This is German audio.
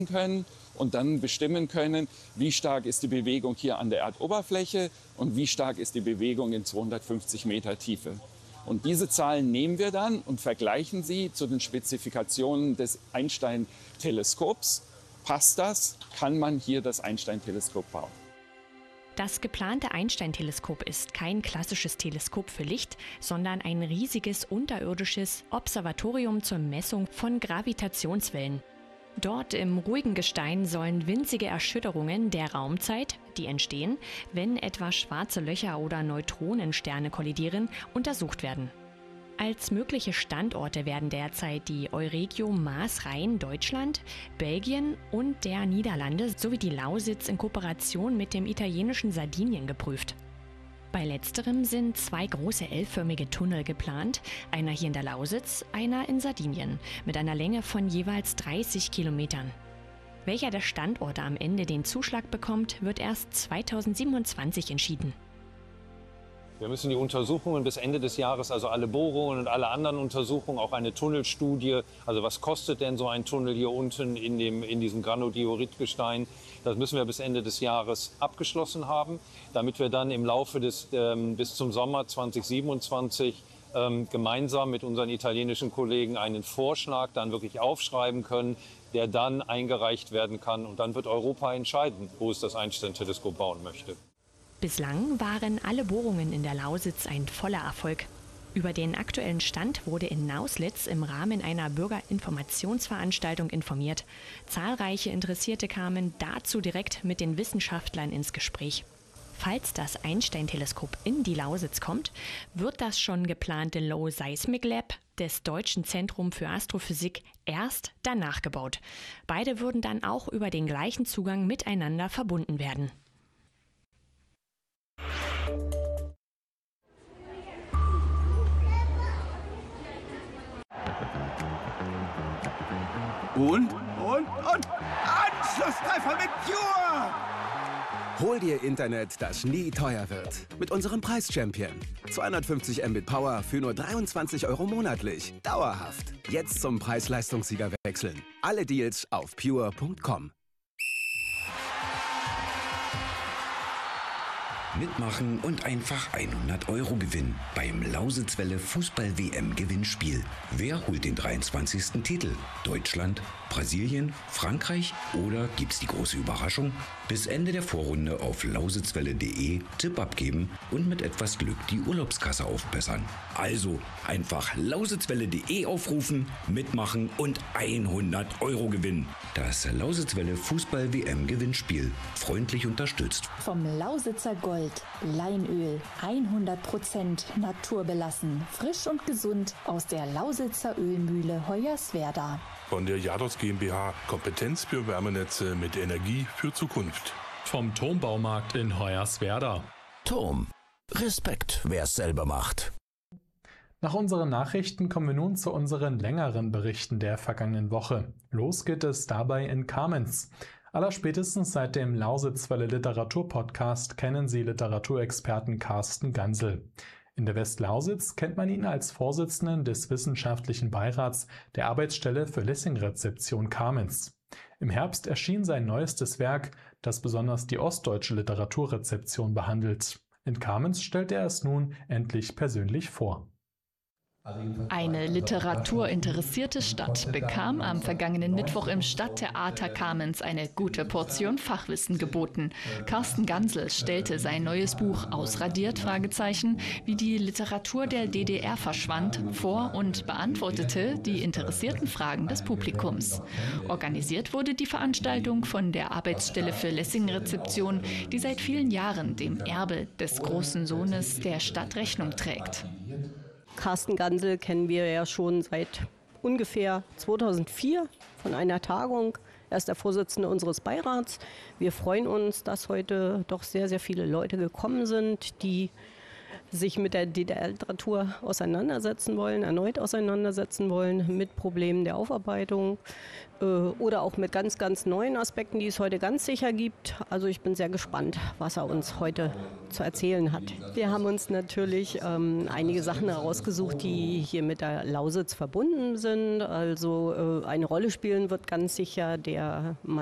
können und dann bestimmen können, wie stark ist die Bewegung hier an der Erdoberfläche und wie stark ist die Bewegung in 250 Meter Tiefe. Und diese Zahlen nehmen wir dann und vergleichen sie zu den Spezifikationen des Einstein-Teleskops. Passt das? Kann man hier das Einstein-Teleskop bauen? Das geplante Einstein-Teleskop ist kein klassisches Teleskop für Licht, sondern ein riesiges unterirdisches Observatorium zur Messung von Gravitationswellen. Dort im ruhigen Gestein sollen winzige Erschütterungen der Raumzeit, die entstehen, wenn etwa schwarze Löcher oder Neutronensterne kollidieren, untersucht werden. Als mögliche Standorte werden derzeit die Euregio Maas-Rhein Deutschland, Belgien und der Niederlande sowie die Lausitz in Kooperation mit dem italienischen Sardinien geprüft. Bei letzterem sind 2 große L-förmige Tunnel geplant, einer hier in der Lausitz, einer in Sardinien, mit einer Länge von jeweils 30 Kilometern. Welcher der Standorte am Ende den Zuschlag bekommt, wird erst 2027 entschieden. Wir müssen die Untersuchungen bis Ende des Jahres, also alle Bohrungen und alle anderen Untersuchungen, auch eine Tunnelstudie, also was kostet denn so ein Tunnel hier unten in diesem Granodioritgestein, das müssen wir bis Ende des Jahres abgeschlossen haben, damit wir dann im Laufe bis zum Sommer 2027 gemeinsam mit unseren italienischen Kollegen einen Vorschlag dann wirklich aufschreiben können, der dann eingereicht werden kann. Und dann wird Europa entscheiden, wo es das Einstein-Teleskop bauen möchte. Bislang waren alle Bohrungen in der Lausitz ein voller Erfolg. Über den aktuellen Stand wurde in Nauslitz im Rahmen einer Bürgerinformationsveranstaltung informiert. Zahlreiche Interessierte kamen dazu direkt mit den Wissenschaftlern ins Gespräch. Falls das Einstein-Teleskop in die Lausitz kommt, wird das schon geplante Low Seismic Lab des Deutschen Zentrum für Astrophysik erst danach gebaut. Beide würden dann auch über den gleichen Zugang miteinander verbunden werden. Und Anschlusstreffer mit Pure! Hol dir Internet, das nie teuer wird. Mit unserem Preis-Champion. 250 Mbit Power für nur 23 € monatlich. Dauerhaft. Jetzt zum Preis-Leistungssieger wechseln. Alle Deals auf pure.com. Mitmachen und einfach 100 € gewinnen beim Lausitzwelle Fußball-WM-Gewinnspiel. Wer holt den 23. Titel? Deutschland, Brasilien, Frankreich oder gibt's die große Überraschung? Bis Ende der Vorrunde auf lausitzwelle.de Tipp abgeben und mit etwas Glück die Urlaubskasse aufbessern. Also einfach lausitzwelle.de aufrufen, mitmachen und 100 € gewinnen. Das Lausitzwelle Fußball-WM-Gewinnspiel. Freundlich unterstützt vom Lausitzer Gold. Leinöl, 100% naturbelassen, frisch und gesund aus der Lausitzer Ölmühle Hoyerswerda. Von der Jados GmbH, Kompetenz für Wärmenetze mit Energie für Zukunft. Vom Turmbaumarkt in Hoyerswerda. Turm. Respekt, wer es selber macht. Nach unseren Nachrichten kommen wir nun zu unseren längeren Berichten der vergangenen Woche. Los geht es dabei in Kamenz. Allerspätestens seit dem Lausitzwelle Literaturpodcast kennen Sie Literaturexperten Carsten Gansel. In der Westlausitz kennt man ihn als Vorsitzenden des wissenschaftlichen Beirats der Arbeitsstelle für Lessing-Rezeption Kamenz. Im Herbst erschien sein neuestes Werk, das besonders die ostdeutsche Literaturrezeption behandelt. In Kamenz stellt er es nun endlich persönlich vor. Eine literaturinteressierte Stadt bekam am vergangenen Mittwoch im Stadttheater Kamenz eine gute Portion Fachwissen geboten. Carsten Gansel stellte sein neues Buch Ausradiert? Wie die Literatur der DDR verschwand vor und beantwortete die interessierten Fragen des Publikums. Organisiert wurde die Veranstaltung von der Arbeitsstelle für Lessing-Rezeption, die seit vielen Jahren dem Erbe des großen Sohnes der Stadt Rechnung trägt. Carsten Gansel kennen wir ja schon seit ungefähr 2004 von einer Tagung. Er ist der Vorsitzende unseres Beirats. Wir freuen uns, dass heute doch sehr, sehr viele Leute gekommen sind, die sich mit der DDR-Literatur erneut auseinandersetzen wollen, mit Problemen der Aufarbeitung oder auch mit ganz, ganz neuen Aspekten, die es heute ganz sicher gibt. Also ich bin sehr gespannt, was er uns heute zu erzählen hat. Wir haben uns natürlich einige Sachen herausgesucht, die hier mit der Lausitz verbunden sind. Also eine Rolle spielen wird ganz sicher der